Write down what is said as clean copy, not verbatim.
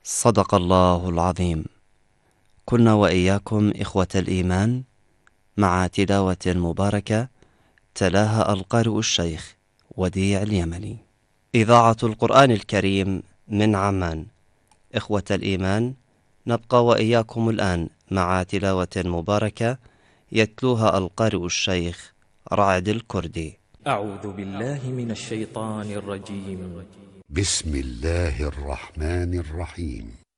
صدق الله العظيم. كنا وإياكم إخوة الإيمان مع تلاوة مباركة تلاها القارئ الشيخ وديع اليمني. إذاعة القرآن الكريم من عمان. إخوة الإيمان، نبقى وإياكم الآن مع تلاوة مباركة يتلوها القارئ الشيخ رعد الكردي. أعوذ بالله من الشيطان الرجيم. بسم الله الرحمن الرحيم.